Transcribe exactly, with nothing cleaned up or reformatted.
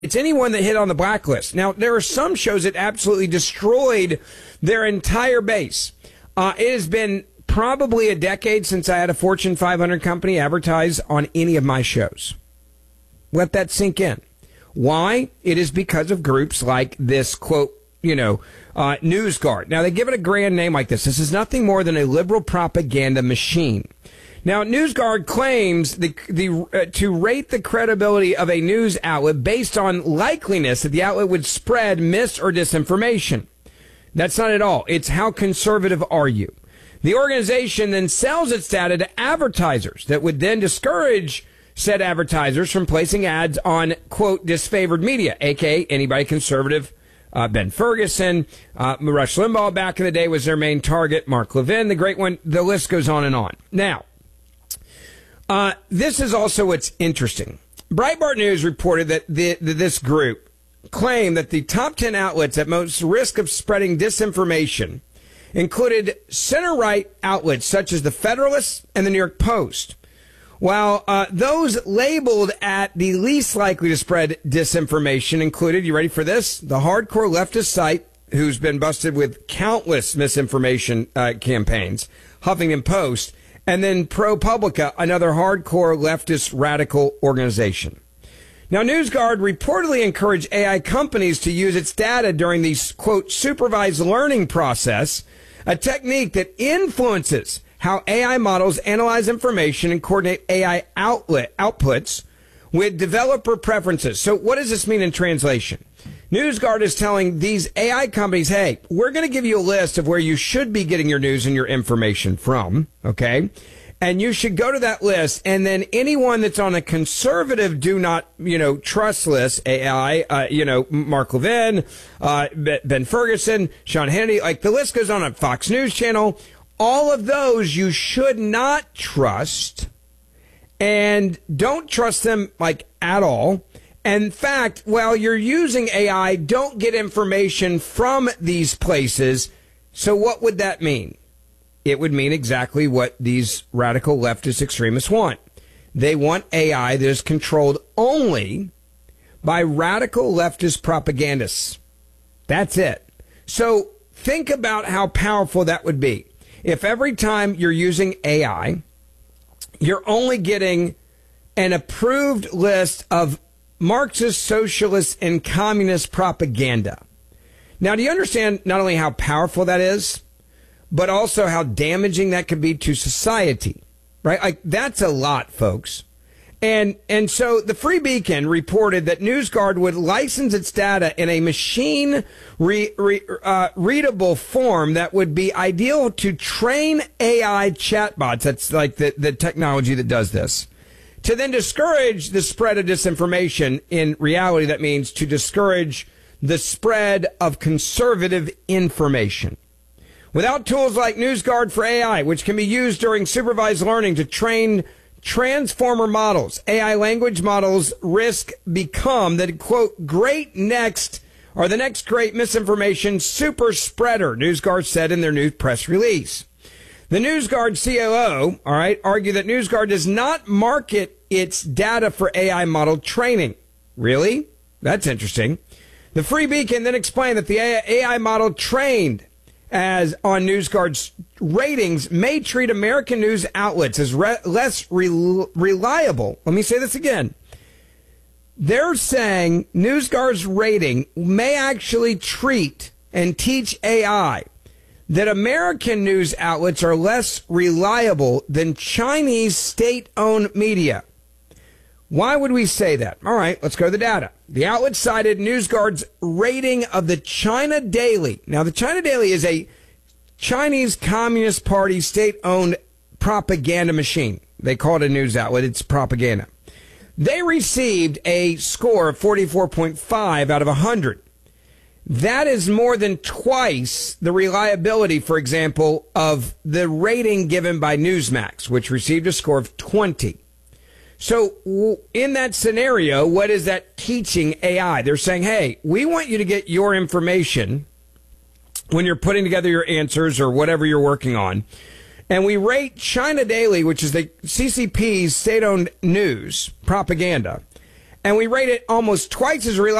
It's anyone that hit on the blacklist. Now, there are some shows that absolutely destroyed their entire base. Uh, it has been probably a decade since I had a Fortune five hundred company advertise on any of my shows. Let that sink in. Why? It is because of groups like this, quote, you know, uh, NewsGuard. Now, they give it a grand name like this. This is nothing more than a liberal propaganda machine. Now, NewsGuard claims the, the, uh, to rate the credibility of a news outlet based on likeliness that the outlet would spread mis or disinformation. That's not at all. It's how conservative are you? The organization then sells its data to advertisers that would then discourage said advertisers from placing ads on, quote, disfavored media, a k a anybody conservative. Uh, Ben Ferguson, uh, Rush Limbaugh back in the day was their main target. Mark Levin, the great one. The list goes on and on. Now, Uh, this is also what's interesting. Breitbart News reported that the, the, this group claimed that the top ten outlets at most risk of spreading disinformation included center-right outlets such as the Federalist and the New York Post, while uh, those labeled at the least likely to spread disinformation included, you ready for this, the hardcore leftist site, who's been busted with countless misinformation uh, campaigns, Huffington Post, and then ProPublica, another hardcore leftist radical organization. Now, NewsGuard reportedly encouraged A I companies to use its data during the, quote, supervised learning process, a technique that influences how A I models analyze information and coordinate A I outlet outputs with developer preferences. So what does this mean in translation? NewsGuard is telling these A I companies, hey, we're going to give you a list of where you should be getting your news and your information from, okay? And you should go to that list, and then anyone that's on a conservative do not, you know, trust list, A I, uh, you know, Mark Levin, uh, Ben Ferguson, Sean Hannity, like the list goes on on Fox News Channel. All of those you should not trust, and don't trust them, like, at all. In fact, while you're using A I, don't get information from these places. So what would that mean? It would mean exactly what these radical leftist extremists want. They want A I that is controlled only by radical leftist propagandists. That's it. So think about how powerful that would be. If every time you're using A I, you're only getting an approved list of Marxist, socialist, and communist propaganda. Now, do you understand not only how powerful that is, but also how damaging that could be to society, right? Like, that's a lot, folks. And and so the Free Beacon reported that NewsGuard would license its data in a machine re, re, uh, readable form that would be ideal to train A I chatbots. That's like the, the technology that does this. To then discourage the spread of disinformation. In reality, that means to discourage the spread of conservative information. Without tools like NewsGuard for A I, which can be used during supervised learning to train transformer models, A I language models risk become the, quote, great next, or the next great misinformation super spreader, NewsGuard said in their new press release. The NewsGuard C O O, all right, argued that NewsGuard does not market its data for A I model training. Really? That's interesting. The Free Beacon then explained that the A I model trained as on NewsGuard's ratings may treat American news outlets as re- less re- reliable. Let me say this again. They're saying NewsGuard's rating may actually treat and teach A I that American news outlets are less reliable than Chinese state-owned media. Why would we say that? All right, let's go to the data. The outlet cited NewsGuard's rating of the China Daily. Now, the China Daily is a Chinese Communist Party state-owned propaganda machine. They call it a news outlet. It's propaganda. They received a score of forty-four point five out of one hundred. That is more than twice the reliability, for example, of the rating given by Newsmax, which received a score of twenty. So in that scenario, what is that teaching A I? They're saying, hey, we want you to get your information when you're putting together your answers or whatever you're working on. And we rate China Daily, which is the C C P's state-owned news propaganda, and we rate it almost twice as reliable